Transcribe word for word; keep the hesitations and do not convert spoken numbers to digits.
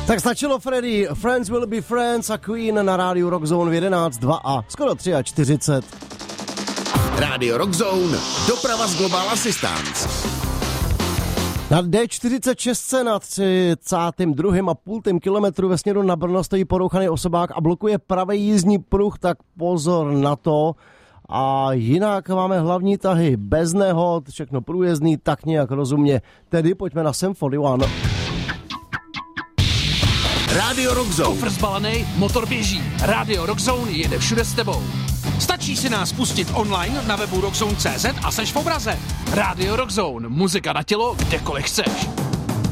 Tak stačilo, Freddy. Friends will be friends a Queen na rádiu Rockzone v jedenáct dva a skoro čtyřicet tři. Rádio Rockzone, doprava z Global Assistance. Na D čtyřicet šest na třicátém druhém a půl kilometru ve směru na Brno stojí porouchaný osobák a blokuje pravý jízdní pruh, tak pozor na to. A jinak máme hlavní tahy bez nehod, všechno průjezdný, tak nějak rozumně. Tedy pojďme na Sem čtyřicet jedna. Rádio Rockzone. Kufr zbalený, motor běží. Rádio Rockzone jede všude s tebou. Stačí si nás pustit online na webu rockzone tečka cé zet a seš v obraze. Rádio Rockzone, muzika na tělo, kdekoliv chceš.